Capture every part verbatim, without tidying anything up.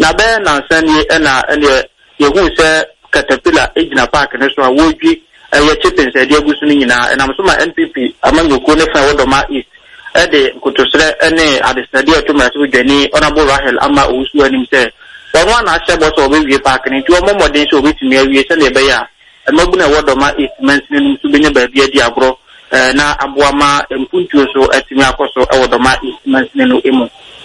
na be na sani na ene yehu se caterpillar ejina park ne so wodwi eye chipping se de agusu ni nyina na so ma N P P amangoko ne fa wodoma east e de kutosre ene adesade atoma so dwani honorable Rahel ama osu anim se won na ahye bo so obewie park ne ti o momodin so obetumi awie se le be ya emaguna wodoma east mensini num so benya ba bia di agro na aboama mpuntuo so atimi akoso e wodoma east mensini no emu.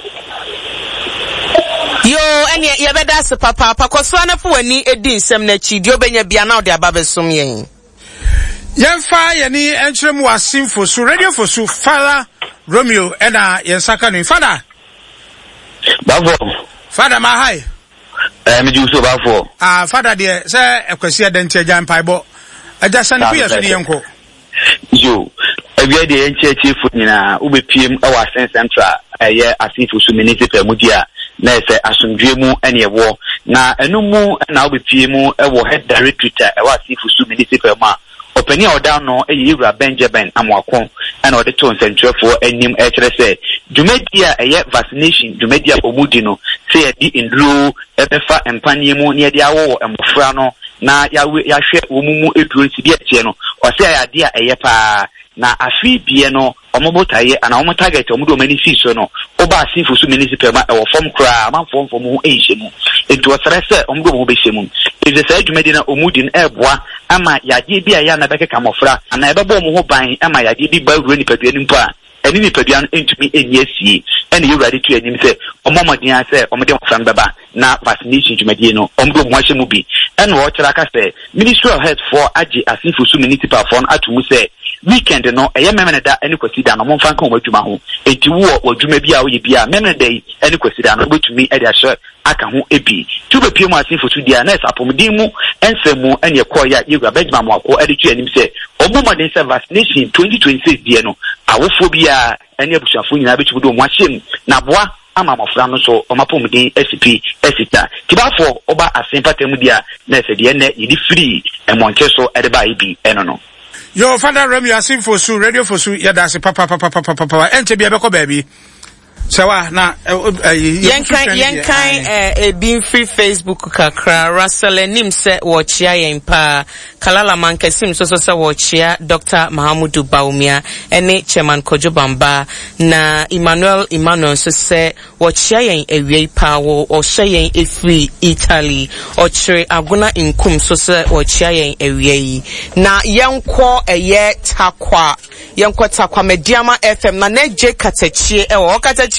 Yo, ene ye beda se papa papa so na fo wani edi nsem na chi di obenya bia na ode ababesom yen. Yemfa yeni entrem wasim for so radio for so Father Romeo ena yensaka no Father. Bafo. Father ma hi. Eh me ju so bafo. Ah Father de say ekwasi adanti agya mpaibo. Agya sane bi yeso de yenko. Yo, ebi de enche chief nyina ubepiem e wa central eye asifu so municipal mudia na ese asundwe mu ene ewo na enumu na obepiem e wo head director e wa asifu so municipal ma openi oda no eyi Ira Benjamin Amwakon and ode to central for enim e kire se Jumedia eye vaccination Jumedia omudi no se di indru ebefa empanye mu ne de awo emfra no na ya ya hwe omumu eduro nsi bi etie no o se ya de eye pa na afi bie no omobotaye ana omo target omudo mani fi so no oba asifu so municipal ma e wo form kra ma form form ho ehye edu osrese omudo mo be hyemu eze sa adwumadi na omudi no eboa ama yaje bia ya na beke kamofra ana ebebo mo ho ban ama yaje bi ba wuro ni padua ni mpo a eni ni padua no entumi eni asie eni yurade tu enim se omomodin ase omode mfran beba na vaccination dwumadi no omudo mo ahye mu bi eni wo kira ka se Ministry of Health for agi asifu so municipal for atumu se weekend no eye memene da eni kwasida no momfa nka omadwuma ho enti wo odwuma bia wo ye bia memene da eni kwasida no betumi e de ahye aka ho ebi tube pie mu asifu so dia na esapomdin mu ensemu ene ekoya Ira Benjamin Amwakon e de tu anim se omomodin se vaccination twenty twenty-six die no awofo bia ene abusuafo nyina betumi do mo ahyem na boa ama mafra no so omapomdin S P esita tibafo oba asempatem dia na se de ne yidi free emonche so e de ba ibi eno no. Yo Father Romeo asim for so radio for so yada se papa papa papa papa ente bia beko baby sewa na yenkan yenkan eh being free Facebook kakra Russell nim se wochia yen pa kalala man kesim so so se wochia Doctor Mahamudu Baumia ene chairman Kojo Bamba na Emmanuel Emmanuel so se wochia yen ewie pa wo o hye yen efri Italy o chire aguna inkum so se wochia yen ewie na yenko eye takwa yenko takwa mediama F M na neje katachie e wo katachie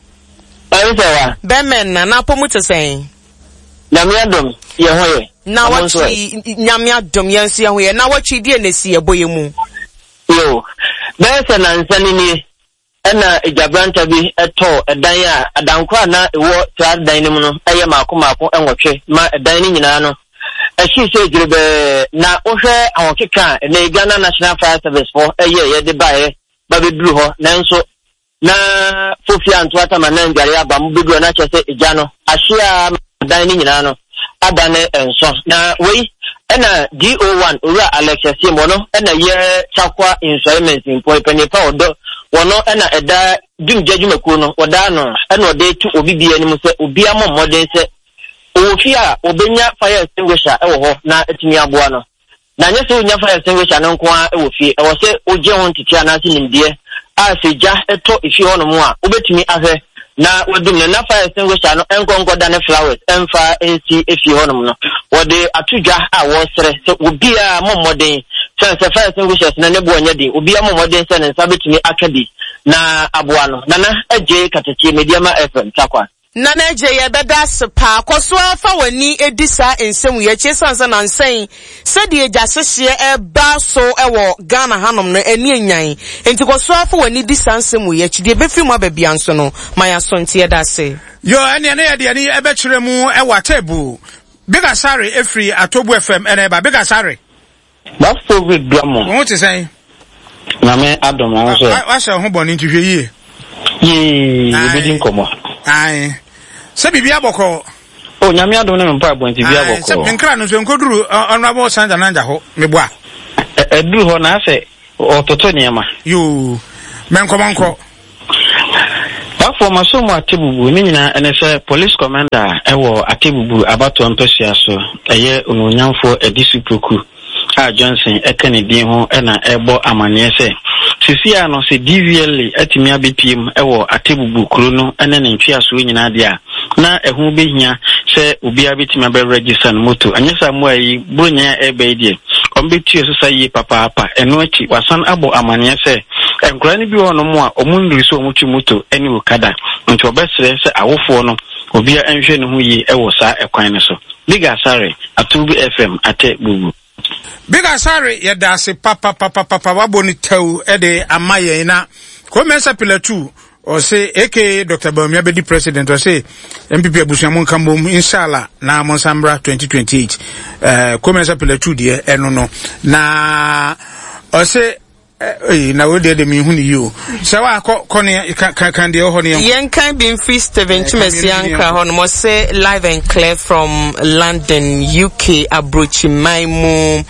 Ayewa bemen na na pomuto sen nyamiadom ye hoye na wachi nyamiadom yensi ye hoye na wachi die na si eboye mu yo bese na nsani ni ena ejabranta bi eto edan a adankwa na ewo trad dan ni mu no eye maako maako enwotwe ma edan ni nyina no ehyi se girebe na ohwe awokeka na Ghana National Fire Service for eye ye de bae ba be blu ho nanso na fofia ntwata manangare aba mbedu na chese ejano ahia dan ni nyina no adane enso na wei ena D O one ura Alexia Simono ena ye chakwa instrument in penepa odo wono ena eda dim judgment no oda no ena ode tu obi bia ni mu se obi am modern se ofia obenya fire extinguisher e wo ho na etimi aboa no na nye se onya fire extinguisher no nko a e wo fie e wo se oje ho ntitia na se nimdie aseja eto ifi hono mu a obetimi ahwe na wodum na fire extinguisher no enkonko da ne flowers emfa nc ifi hono mu no wode atudwa a wo sere se obi a mommodin sense fire extinguishers na ne bo anya din obi a mommodin se ne nsa betimi akadi na aboa no na na eje katati mediama F M takwa na na eje ye beda sepa kwaso afa wani edisa ensem ye chesansa na nsen se de eja sehye e ba so e wo Ghana hanom no eni enyan enti kwaso afa wani disa ensem ye chide be fi mu ababia nso no maya sontie da se yo ene ene ye de ene e be kire mu e wa tebu Bigger Sare efri Atobu F M ene ba Bigger Sare that's so good drama won ti say na me adom na so wa sha ho boni ntihwe yie yee ebedi nkomo ai se bibia boko o nyame adom na mpa abonti bia boko se pinkra no so nkoduru honorable Sanja Nanja ho meboa eduru ho na ase ototo niema yo menko manko for my so much Atibubu, meaning and as a police commander, I were Atibubu about to Ampesia, so a year on for a disciple. Ah, Johnson, a Kennedy, and a ebo amaniese. Sisia no se D V L atimia B P M ewo Atibubu Krono ene ne ntwea so nyina dia na ehu be hia se obi abetima be register no moto anyesa mo ayi bronya ebe die ombetue so sayi papa papa eno achi wasan abo amane se enkura ni bi wono mo a omunri so omutu moto eni okada nti obesere se awofo no obi a enhwe ne ho yi ewo sa ekwan ne so Biga Sare Atubu F M ate bubu Biga Sare yeda se papa papa papa waboni tew ede amaye na ko mensa pilatu o se aka Doctor Bawumia be di president o se M P P abusuamon kambom inshallah na Monsambra twenty twenty-eight eh ko mensa pilatu de eno no na o se eh na we de de mi hu ni yo se wa ko kone kan kan de ho ne yen kan bin free Steven Chimesianka ho no mo se live and clear from London U K Abrochi Maimu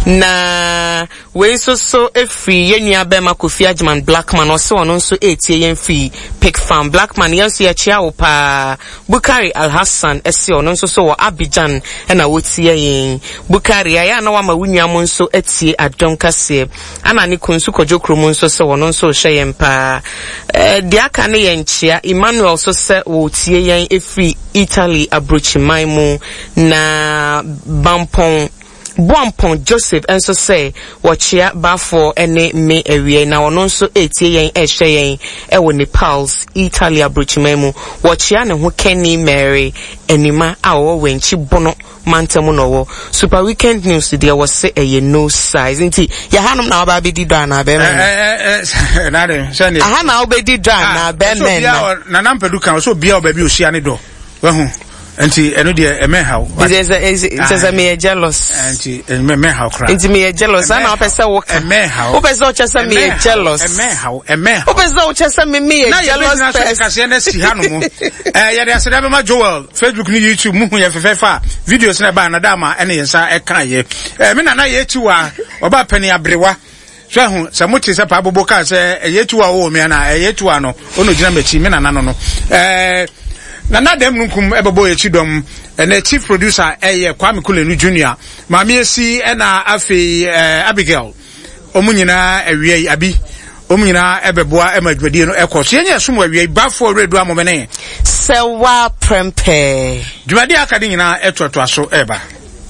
na we so so efri yenua be ma Kofi Agyeman Blackman o se ono so etie yen fi Pick Farm Blackman yen so ye chia wo pa Bukari Alhassan ese ono so so wo Abidjan na wotie yen Bukari aya na wa ma wunua mo so etie adom kase ana ni kunsu kojo kromo so se ono so hye yen pa eh dia ka ne yen chia Emmanuel so se wo tie yen efri Italy Abrochi Maimu na Bampon Boampon Joseph enso say wachia bafo ene me ewie na ono nso etie yen ehwe yen ewo Nepal's Italy Abrochimemu wachia ne ho Kenny Mary enima awo wenchi bono mantemu no wo Super Weekend News there was say a no size nti ya hanum na obabedi do na be men eh eh na de se ne aha na obedi do na be men na na mpadu kan so bia obabi osia ne do wa hu Anti eno de eme how is is is me jealous anti eme how cry anti me jealous ana opese wo ka eme how opese o chese me jealous eme how eme opese o chese me me jealous na kase na si hanu mu eh ye de aseda be ma Joel Facebook ni YouTube mu hu ye fefefa videos na ba na dama ene yensa e kan ye eh me na na ye tiwa oba pani abrewa so hu se muti se pa bobo ka se ye tiwa wo me na ye tiwa no ono gina mechi me na na no no eh na na dem nkum ebebo ye chidom ene chief producer eye Kwame Kulenu Junior Mami esi ena afi eh, Abigail omunyina awie abi omunyina ebeboa emadwadi no ekoso yenye asum awie bafo redu amomene sewa prempe dwadi akade nyina etoto aso eba.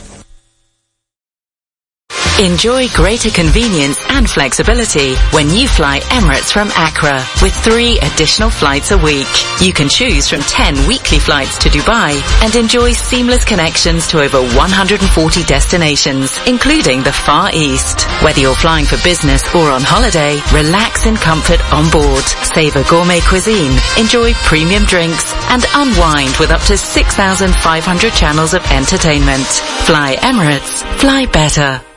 Enjoy greater convenience and flexibility when you fly Emirates from Accra with three additional flights a week. You can choose from ten weekly flights to Dubai and enjoy seamless connections to over one hundred forty destinations, including the Far East. Whether you're flying for business or on holiday, relax in comfort on board. Savor gourmet cuisine, enjoy premium drinks, and unwind with up to six thousand five hundred channels of entertainment. Fly Emirates. Fly better.